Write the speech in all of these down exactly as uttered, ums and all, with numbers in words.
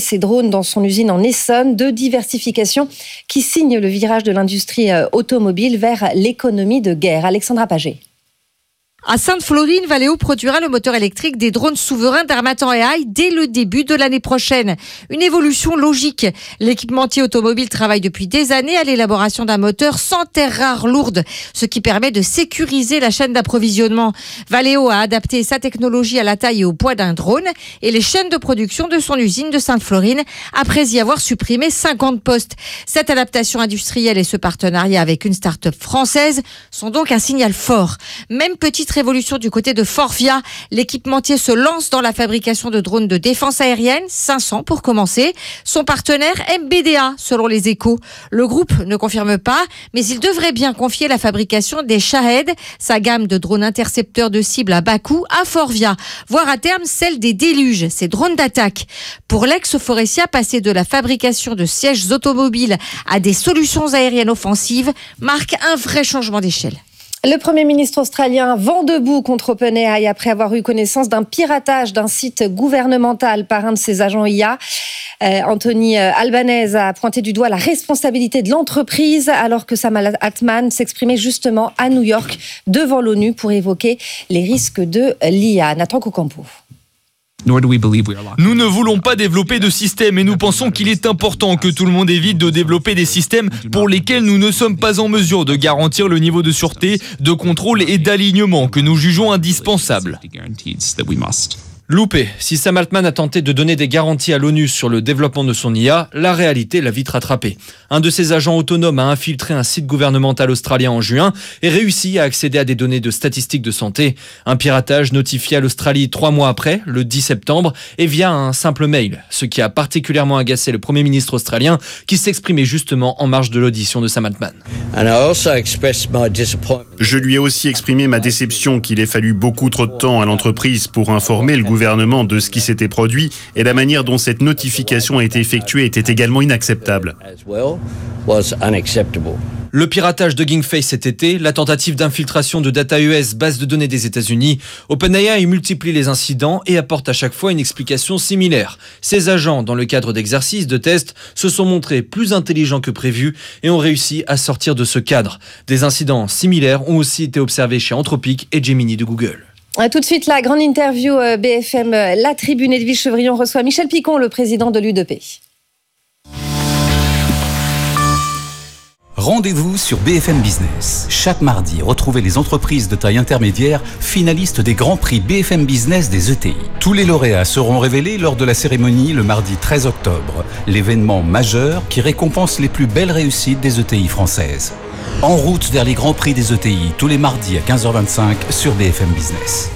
ses drones dans son usine en Essonne. De diversification qui signe le virage de l'industrie automobile vers l'économie de guerre. Alexandra Paget. À Sainte-Florine, Valeo produira le moteur électrique des drones souverains d'Harmattan A I dès le début de l'année prochaine. Une évolution logique. L'équipementier automobile travaille depuis des années à l'élaboration d'un moteur sans terres rares lourdes, ce qui permet de sécuriser la chaîne d'approvisionnement. Valeo a adapté sa technologie à la taille et au poids d'un drone et les chaînes de production de son usine de Sainte-Florine après y avoir supprimé cinquante postes. Cette adaptation industrielle et ce partenariat avec une start-up française sont donc un signal fort. Même petite révolution du côté de Forvia. L'équipementier se lance dans la fabrication de drones de défense aérienne, cinq cents pour commencer. Son partenaire M B D A, selon les Échos. Le groupe ne confirme pas, mais il devrait bien confier la fabrication des Shahed, sa gamme de drones intercepteurs de cibles à bas coût, à Forvia, voire à terme celle des Déluges, ces drones d'attaque. Pour l'ex-Forestia, passer de la fabrication de sièges automobiles à des solutions aériennes offensives marque un vrai changement d'échelle. Le Premier ministre australien vent debout contre OpenAI après avoir eu connaissance d'un piratage d'un site gouvernemental par un de ses agents I A. Euh, Anthony Albanese a pointé du doigt la responsabilité de l'entreprise alors que Sam Altman s'exprimait justement à New York devant l'ONU pour évoquer les risques de l'I A. Nathan Cocampo. Nous ne voulons pas développer de système et nous pensons qu'il est important que tout le monde évite de développer des systèmes pour lesquels nous ne sommes pas en mesure de garantir le niveau de sûreté, de contrôle et d'alignement que nous jugeons indispensable. Loupé, si Sam Altman a tenté de donner des garanties à l'ONU sur le développement de son I A, la réalité l'a vite rattrapé. Un de ses agents autonomes a infiltré un site gouvernemental australien en juin et réussi à accéder à des données de statistiques de santé. Un piratage notifié à l'Australie trois mois après, le dix septembre, et via un simple mail. Ce qui a particulièrement agacé le Premier ministre australien qui s'exprimait justement en marge de l'audition de Sam Altman. Je lui ai aussi exprimé ma déception qu'il ait fallu beaucoup trop de temps à l'entreprise pour informer le gouvernement gouvernement de ce qui s'était produit et la manière dont cette notification a été effectuée était également inacceptable. Le piratage de Hugging Face cet été, la tentative d'infiltration de DataES, base de données des États-Unis, OpenAI multiplie les incidents et apporte à chaque fois une explication similaire. Ces agents, dans le cadre d'exercices, de tests, se sont montrés plus intelligents que prévu et ont réussi à sortir de ce cadre. Des incidents similaires ont aussi été observés chez Anthropic et Gemini de Google. Tout de suite, la grande interview B F M, La Tribune. Edwige Chevrillon reçoit Michel Picon, le président de l'U D P. Rendez-vous sur B F M Business. Chaque mardi, retrouvez les entreprises de taille intermédiaire finalistes des grands prix B F M Business des E T I. Tous les lauréats seront révélés lors de la cérémonie le mardi treize octobre, l'événement majeur qui récompense les plus belles réussites des E T I françaises. En route vers les grands prix des E T I, tous les mardis à quinze heures vingt-cinq sur B F M Business.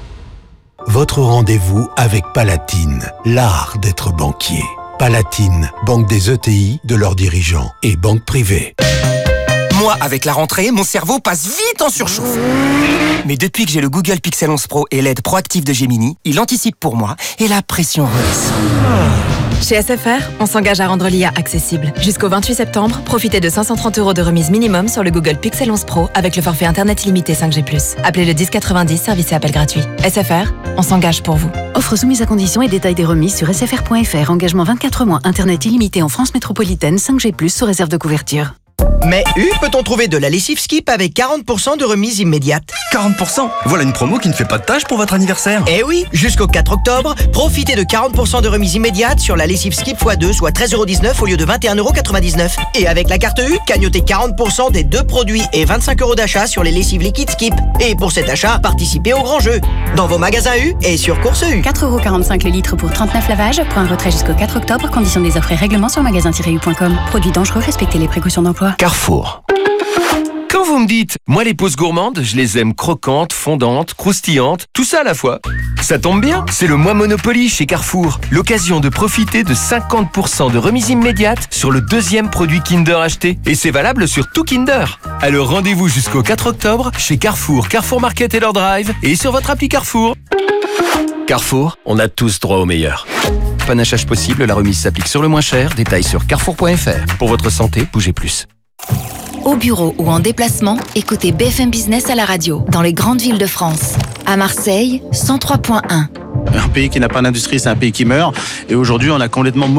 Votre rendez-vous avec Palatine, l'art d'être banquier. Palatine, banque des E T I, de leurs dirigeants et banque privée. Moi, avec la rentrée, mon cerveau passe vite en surchauffe. Mais depuis que j'ai le Google Pixel onze Pro et l'aide proactive de Gemini, il anticipe pour moi et la pression redescend. Chez S F R, on s'engage à rendre l'I A accessible. Jusqu'au vingt-huit septembre, profitez de cinq cent trente euros de remise minimum sur le Google Pixel onze Pro avec le forfait Internet illimité cinq G plus. Appelez le dix quatre-vingt-dix, service et appel gratuit. S F R, on s'engage pour vous. Offre soumise à conditions et détails des remises sur s f r point f r. Engagement vingt-quatre mois, Internet illimité en France métropolitaine, cinq G plus, sous réserve de couverture. Mais U, peut-on trouver de la lessive Skip avec quarante pour cent de remise immédiate? quarante pour cent? Voilà une promo qui ne fait pas de tâche pour votre anniversaire. Eh oui, jusqu'au quatre octobre, profitez de quarante pour cent de remise immédiate sur la lessive Skip fois deux, soit treize euros dix-neuf au lieu de vingt et un euros quatre-vingt-dix-neuf. Et avec la carte U, cagnotez quarante pour cent des deux produits et vingt-cinq euros d'achat sur les lessives liquides Skip. Et pour cet achat, participez au grand jeu. Dans vos magasins U et sur Course U. quatre euros quarante-cinq le litre pour trente-neuf lavages. Point retrait jusqu'au quatre octobre. Conditions des offres et règlements sur magasin tiret u point com. Produits dangereux, respectez les précautions d'emploi. Carrefour. Quand vous me dites, moi les pauses gourmandes, je les aime croquantes, fondantes, croustillantes, tout ça à la fois. Ça tombe bien, c'est le mois Monopoly chez Carrefour. L'occasion de profiter de cinquante pour cent de remise immédiate sur le deuxième produit Kinder acheté. Et c'est valable sur tout Kinder. Alors rendez-vous jusqu'au quatre octobre chez Carrefour, Carrefour Market et leur drive et sur votre appli Carrefour. Carrefour, on a tous droit au meilleur. Panachage possible, la remise s'applique sur le moins cher. Détails sur carrefour point f r. Pour votre santé, bougez plus. Au bureau ou en déplacement, écoutez B F M Business à la radio, dans les grandes villes de France. À Marseille, cent trois point un. Un pays qui n'a pas d'industrie, c'est un pays qui meurt. Et aujourd'hui, on a complètement